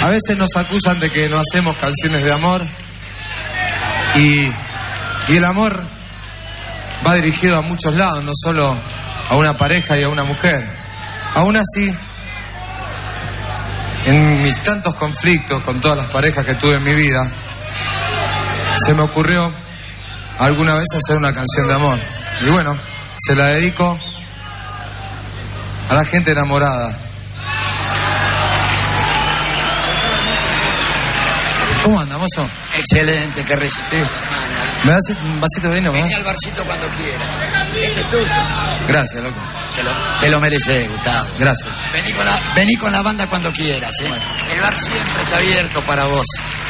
A veces nos acusan de que no hacemos canciones de amor y el amor va dirigido a muchos lados, no solo a una pareja y a una mujer. Aún así, en mis tantos conflictos con todas las parejas que tuve en mi vida, se me ocurrió alguna vez hacer una canción de amor. Y bueno, se la dedico a la gente enamorada. ¿Cómo anda, mozo? Excelente, qué risa. Sí. ¿Me das un vasito de vino, no? Vení al barcito cuando quieras. Este es tuyo. Gracias, loco. Te lo mereces, Gustavo. Gracias. Vení con la banda cuando quieras, ¿eh? El bar siempre está abierto para vos.